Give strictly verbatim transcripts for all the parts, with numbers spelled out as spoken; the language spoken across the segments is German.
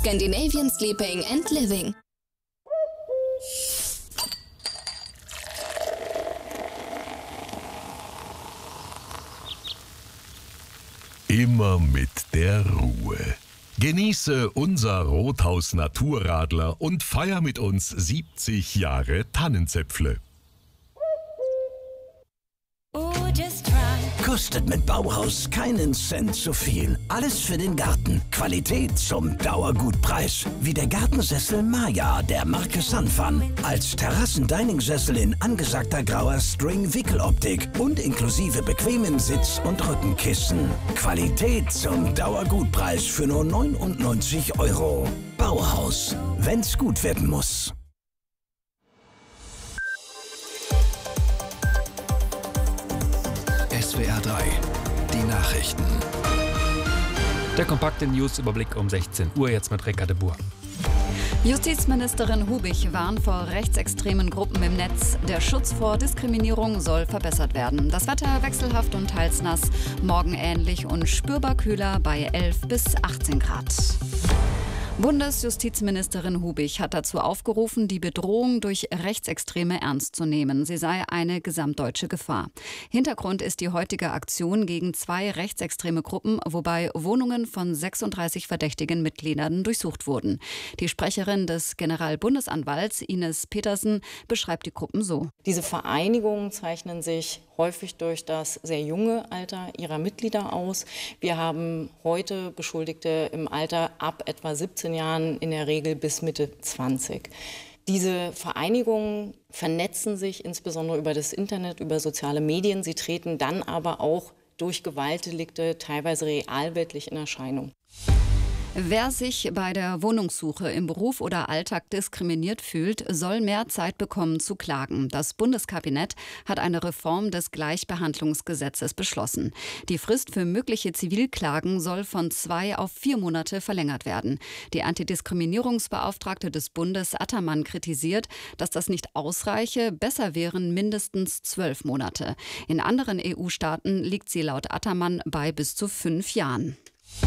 Scandinavian Sleeping and Living. Immer mit der Ruhe. Genieße unser Rothaus Naturradler und feier mit uns siebzig Jahre Tannenzäpfle. Kostet mit Bauhaus keinen Cent zu viel. Alles für den Garten. Qualität zum Dauergutpreis. Wie der Gartensessel Maya der Marke Sunfun. Als Terrassen-Dining-Sessel in angesagter grauer String-Wickeloptik und inklusive bequemen Sitz- und Rückenkissen. Qualität zum Dauergutpreis für nur neunundneunzig Euro. Bauhaus. Wenn's gut werden muss. S W R drei, die Nachrichten. Der kompakte News-Überblick um sechzehn Uhr, jetzt mit Rekka de Boer. Justizministerin Hubig warnt vor rechtsextremen Gruppen im Netz. Der Schutz vor Diskriminierung soll verbessert werden. Das Wetter wechselhaft und teils nass, morgen ähnlich und spürbar kühler bei elf bis achtzehn Grad. Bundesjustizministerin Hubig hat dazu aufgerufen, die Bedrohung durch Rechtsextreme ernst zu nehmen. Sie sei eine gesamtdeutsche Gefahr. Hintergrund ist die heutige Aktion gegen zwei rechtsextreme Gruppen, wobei Wohnungen von sechsunddreißig verdächtigen Mitgliedern durchsucht wurden. Die Sprecherin des Generalbundesanwalts Ines Petersen beschreibt die Gruppen so. Diese Vereinigungen zeichnen sich häufig durch das sehr junge Alter ihrer Mitglieder aus. Wir haben heute Beschuldigte im Alter ab etwa siebzehn Jahren, in der Regel bis Mitte zwanzig. Diese Vereinigungen vernetzen sich insbesondere über das Internet, über soziale Medien. Sie treten dann aber auch durch Gewaltdelikte teilweise realweltlich in Erscheinung. Wer sich bei der Wohnungssuche im Beruf oder Alltag diskriminiert fühlt, soll mehr Zeit bekommen zu klagen. Das Bundeskabinett hat eine Reform des Gleichbehandlungsgesetzes beschlossen. Die Frist für mögliche Zivilklagen soll von zwei auf vier Monate verlängert werden. Die Antidiskriminierungsbeauftragte des Bundes Attermann kritisiert, dass das nicht ausreiche. Besser wären mindestens zwölf Monate. In anderen E U-Staaten liegt sie laut Attermann bei bis zu fünf Jahren.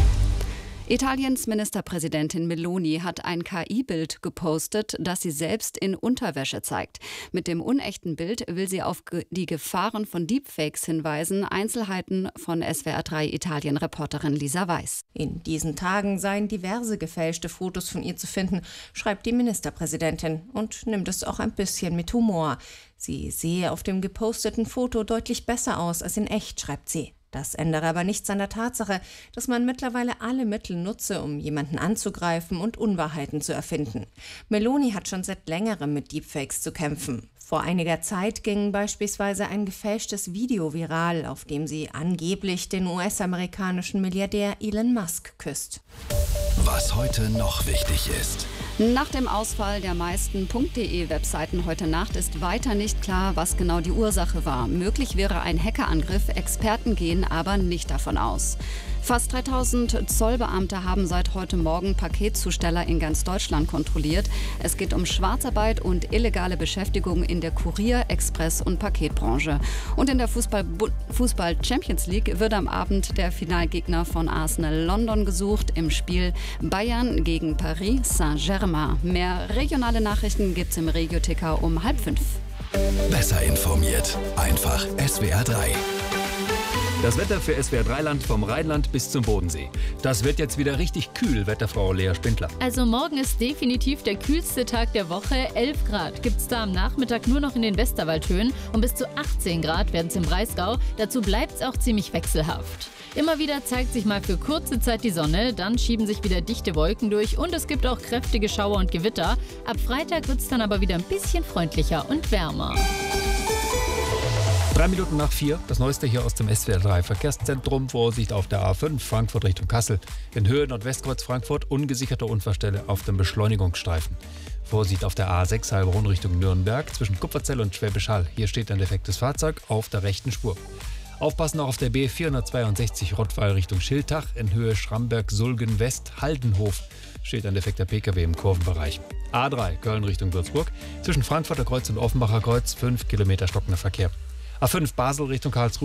Italiens Ministerpräsidentin Meloni hat ein K I-Bild gepostet, das sie selbst in Unterwäsche zeigt. Mit dem unechten Bild will sie auf die Gefahren von Deepfakes hinweisen. Einzelheiten von S W R drei Italien-Reporterin Lisa Weiß. In diesen Tagen seien diverse gefälschte Fotos von ihr zu finden, schreibt die Ministerpräsidentin und nimmt es auch ein bisschen mit Humor. Sie sehe auf dem geposteten Foto deutlich besser aus als in echt, schreibt sie. Das ändere aber nichts an der Tatsache, dass man mittlerweile alle Mittel nutze, um jemanden anzugreifen und Unwahrheiten zu erfinden. Meloni hat schon seit längerem mit Deepfakes zu kämpfen. Vor einiger Zeit ging beispielsweise ein gefälschtes Video viral, auf dem sie angeblich den U S-amerikanischen Milliardär Elon Musk küsst. Was heute noch wichtig ist. Nach dem Ausfall der meisten .de-Webseiten heute Nacht ist weiter nicht klar, was genau die Ursache war. Möglich wäre ein Hackerangriff, Experten gehen aber nicht davon aus. Fast dreitausend Zollbeamte haben seit heute Morgen Paketzusteller in ganz Deutschland kontrolliert. Es geht um Schwarzarbeit und illegale Beschäftigung in der Kurier-, Express- und Paketbranche. Und in der Fußball, Fußball Champions League wird am Abend der Finalgegner von Arsenal London gesucht im Spiel Bayern gegen Paris Saint-Germain. Mehr regionale Nachrichten gibt's im Regio-Ticker um halb fünf. Besser informiert. Einfach S W R drei. Das Wetter für S W R drei Land vom Rheinland bis zum Bodensee. Das wird jetzt wieder richtig kühl, Wetterfrau Lea Spindler. Also morgen ist definitiv der kühlste Tag der Woche. elf Grad gibt es da am Nachmittag nur noch in den Westerwaldhöhen und bis zu achtzehn Grad werden es im Breisgau. Dazu bleibt es auch ziemlich wechselhaft. Immer wieder zeigt sich mal für kurze Zeit die Sonne, dann schieben sich wieder dichte Wolken durch und es gibt auch kräftige Schauer und Gewitter. Ab Freitag wird es dann aber wieder ein bisschen freundlicher und wärmer. Drei Minuten nach vier, das Neueste hier aus dem S W R drei Verkehrszentrum. Vorsicht auf der A fünf, Frankfurt Richtung Kassel. In Höhe Nordwestkreuz Frankfurt, ungesicherte Unfallstelle auf dem Beschleunigungsstreifen. Vorsicht auf der A sechs, Heilbronn Richtung Nürnberg, zwischen Kupferzell und Schwäbisch Hall. Hier steht ein defektes Fahrzeug auf der rechten Spur. Aufpassen auch auf der B vierhundertzweiundsechzig Rottweil Richtung Schiltach, in Höhe Schramberg-Sulgen West, Haldenhof. Steht ein defekter Pkw im Kurvenbereich. A drei, Köln Richtung Würzburg, zwischen Frankfurter Kreuz und Offenbacher Kreuz, fünf Kilometer stockender Verkehr. A fünf, Basel Richtung Karlsruhe.